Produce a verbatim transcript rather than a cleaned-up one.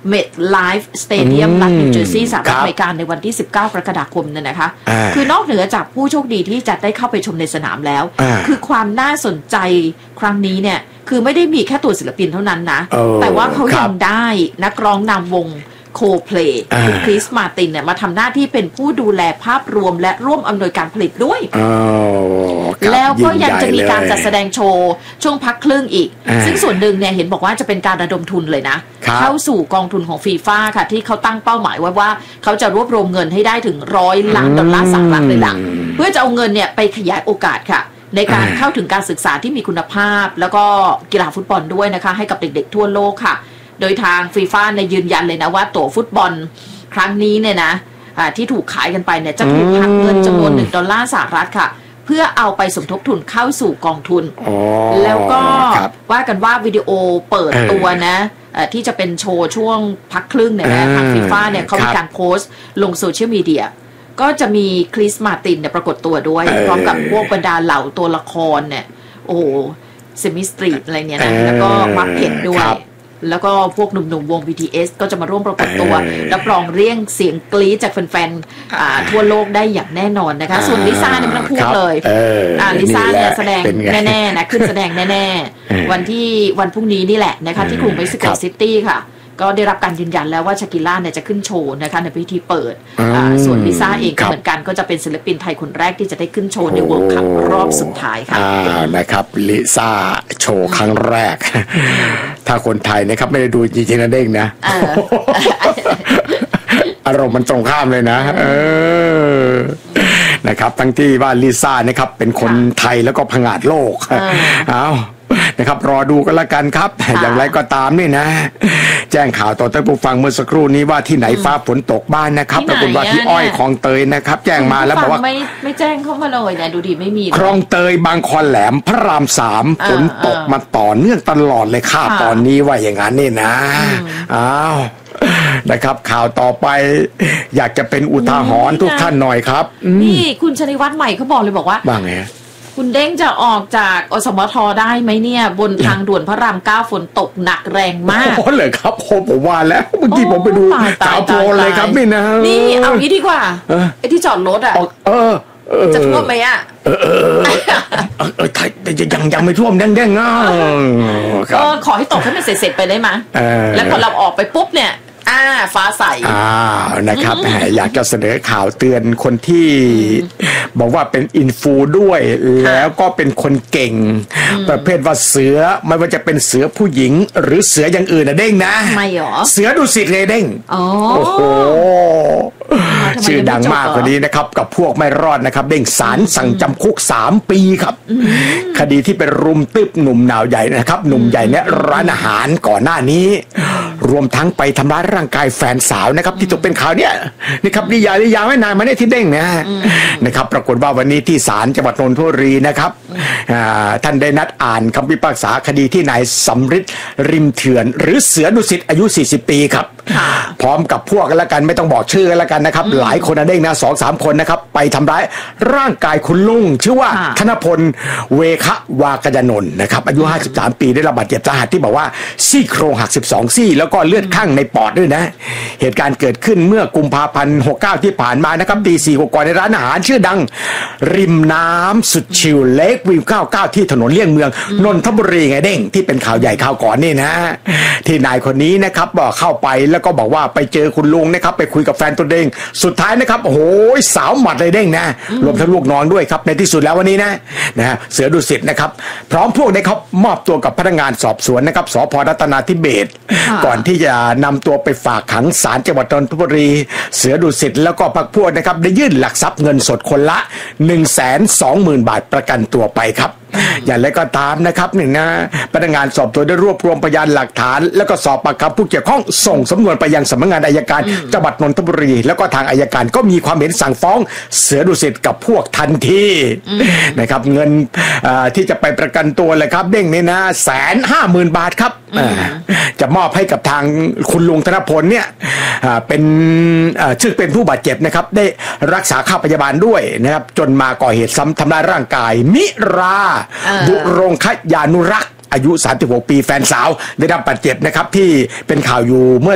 เมดไลฟ์สเตเดียมรัฐนิวเจอร์ซีย์สหรัฐอเมริกาในวันที่สิบเก้ากรกฎาคมเนี่ยนะคะคือนอกเหนือจากผู้โชคดีที่จะได้เข้าไปชมในสนามแล้วคือความน่าสนใจครั้งนี้เนี่ยคือไม่ได้มีแค่ตัวศิลปินเท่านั้นนะแต่ว่าเขายังได้นักร้องนำวงโคเพลย์คุณคริสมาตินเนี่ยมาทำหน้าที่เป็นผู้ดูแลภาพรวมและร่วมอำนวยการผลิตด้วยแล้วก็ยังจะมีการจัดแสดงโชว์ช่วงพักครึ่งอีกซึ่งส่วนหนึ่งเนี่ยเห็นบอกว่าจะเป็นการระดมทุนเลยนะเข้าสู่กองทุนของฟีฟ่าค่ะที่เขาตั้งเป้าหมายไว้ว่าเขาจะรวบรวมเงินให้ได้ถึงร้อยล้านดอลลาร์สหรัฐเลยล่ะเพื่อจะเอาเงินเนี่ยไปขยายโอกาสค่ะในการเข้าถึงการศึกษาที่มีคุณภาพแล้วก็กีฬาฟุตบอลด้วยนะคะให้กับเด็กๆทั่วโลกค่ะโดยทางฟีฟ่าเนี่ยยืนยันเลยนะว่าตั๋วฟุตบอลครั้งนี้เนี่ยนะที่ถูกขายกันไปเนี่ยจะถูกหักเงินจำนวนหนึ่งดอลลาร์สหรัฐค่ะเพื่อเอาไปสมทบทุนเข้าสู่กองทุนแล้วก็ว่ากันว่าวิดีโอเปิดตัวนะที่จะเป็นโชว์ช่วงพักครึ่งเนี่ยนะทางฟีฟ่าเนี่ยเขามีการโพสต์ลงโซเชียลมีเดียก็จะมีคริสมาตินเนี่ยปรากฏตัวด้วยพร้อมกับพวกบรรดาเหล่าตัวละครเนี่ยโอ้เซมิสตรีทอะไรเนี่ยนะแล้วก็มาร์คเก็ตด้วยแล้วก็พวกหนุ่มๆวง บี ที เอส ก็จะมาร่วมปรากฏตัวรับรองเรียกเสียงกรี๊ดจากแฟนๆทั่วโลกได้อย่างแน่นอนนะคะส่วนลิซ่าเนี่ยไม่ต้องพูดเลยลิซ่าเนี่ยแสดงแน่ๆนะขึ้นแสดงแน่ๆวันที่วันพรุ่งนี้นี่แหละนะคะที่กรุงเม็กซิโกซิตี้ค่ะก็ได้รับการยืนยันแล้วว่าชากิล่าเนี่ยจะขึ้นโชว์นะคะในพิธีเปิดส่วนลิซ่าเองก็เหมือนกันก็จะเป็นศิลปินไทยคนแรกที่จะได้ขึ้นโชว์ในเวิลด์คัพรอบสุดท้ายค่ะนะครับลิซ่าโชว์ครั้งแรกถ้าคนไทยนะครับไม่ได้ดูจริงๆนะเด้งนะอารมณ์มันตรงข้ามเลยนะเออนะครับทั้งที่ว่าลิซ่านะครับเป็นคนไทยแล้วก็ผงาดโลกอ้าวนะครับรอดูกันละกันครับอย่างไรก็ตามนี่นะแจ้งข่าวต่อท่านผู้ฟังเมื่อสักครู่นี้ว่าที่ไหนฟ้าฝนตกบ้านนะครับปรากฏว่าที่อ้อยคลองเตยนะครับแจ้งมาแล้วบอกว่าไม่ไม่แจ้งเข้ามาเลยนะดูดีไม่มีคลองเตยบางคอนแหลมพระรามสามฝนตกมาต่อเนื่องตลอดเลยค่ะตอนนี้ว่าอย่างนั้นนี่นะอ้าวนะครับข่าวต่อไปอยากจะเป็นอุทาหรณ์ทุกท่านหน่อยครับนี่คุณชนิวัฒน์ใหม่เขาบอกเลยบอกว่าบ้างไงคุณเด้งจะออกจากอสมทได้ไหมเนี่ยบนทางด่วนพระรามเก้าฝนตกหนักแรงมากโอ้เลยครับผมว่าแล้วเมื่อกี้ผมไปดูข่าวโพลเลยครับนี่นะนี่เอางี้ดีกว่าไอ้ที่จอดรถอ่ะเออจะท่วมไหมอ่ะเออเออเออแต่ยังยังไม่ท่วมแดงๆอ่ะก็ขอให้ตกให้มันเสร็จๆไปได้ไหมแล้วพอเราออกไปปุ๊บเนี่ยอ่าฟ้าใสอ่านะครับอยากจะเสนอข่าวเตือนคนที่บอกว่าเป็นอินฟูด้วยแล้วก็เป็นคนเก่งประเภทว่าเสือไม่ว่าจะเป็นเสือผู้หญิงหรือเสืออย่างอื่นนะเด้งนะไม่หรอเสือดุสิตเลยเด้งโอ้โหชื่อดังมากกว่านี้นะครับกับพวกไม่รอดนะครับเด้งศาลสั่งจำคุกสามปีครับคดีที่เป็นรุมตึบหนุ่มหนาวใหญ่นะครับหนุ่มใหญ่เนี่ยร้านอาหารก่อนหน้านี้รวมทั้งไปทำร้ายร่างกายแฟนสาวนะครับที่ตกเป็นข่าวเนี่ยนี่ครับนิยายนิยายไม่นานมาเนี่ยที่เด้งนะนะครับปรากฏว่าวันนี้ที่ศาลจังหวัดนนทบุรีนะครับท่านได้นัดอ่านคำพิพากษาคดีที่นายสำริดริมเถื่อนหรือเสือดุสิตอายุสี่สิบปีครับพร้อมกับพวกกันละกันไม่ต้องบอกชื่อกันละกันนะครับหลายคนนะเด้งนะสองสามคนนะครับไปทำร้ายร่างกายคุณลุงชื่อว่าธนพลเวคะวากยนนท์นะครับอายุห้าสิบสามปีได้รับบาดเจ็บสาหัสที่บอกว่าซี่โครงหักสิบสองซี่แล้วก็เลือดข้างในปอดด้วยนะเหตุการณ์เกิดขึ้นเมื่อกุมภาพันธ์หกสิบเก้าที่ผ่านมานะครับตีสี่กว่าในร้านอาหารชื่อดังริมน้ำสุดชิลเลควิวเก้าสิบเก้าที่ถนนเลี่ยงเมืองนนทบุรีไงเด้งที่เป็นข่าวใหญ่ข่าวก่อนนี่นะที่นายคนนี้นะครับบอกเข้าไปแล้วก็บอกว่าไปเจอคุณลุงนะครับไปคุยกับแฟนตัวเองสุดท้ายนะครับโอ้โหสาวหมัดเลยเด้งนะรวมทั้งลูกน้องด้วยครับในที่สุดแล้ววันนี้นะนะเสือดุสิตนะครับพร้อมพวกนี้ครับมอบตัวกับพนักงานสอบสวนนะครับสภ.รัตนาธิเบศรก่อนที่จะนำตัวไปฝากขังศาลจังหวัดนนทบุรีเสือดุสิตแล้วก็พรรคพวกนะครับได้ยื่นหลักทรัพย์เงินสดคนละ หนึ่งแสนสองหมื่น บาทประกันตัวไปครับอย่างไรก็ตามนะครับหนึ่งนะพนักงานสอบสวนได้รวบรวมพยานหลักฐานแล้วก็สอบปากคำผู้เกี่ยวข้องส่งสำนวนไปยังสำนักงานอัยการจังหวัดนนทบุรีแล้วก็ทางอัยการก็มีความเห็นสั่งฟ้องเสือดุสิตกับพวกทันทีนะครับเงินที่จะไปประกันตัวเลยครับเด้งนี่นะแสนห้าหมื่นบาทครับจะมอบให้กับทางคุณลุงธนพลเนี่ยเป็นชื่อเป็นผู้บาดเจ็บนะครับได้รักษาค่าพยาบาลด้วยนะครับจนมาก่อเหตุซ้ำทำร้ายร่างกายมิราบุรงคยานุรักษ์อายุสามสิบหกปีแฟนสาวได้รับบาดเจ็บนะครับที่เป็นข่าวอยู่เมื่อ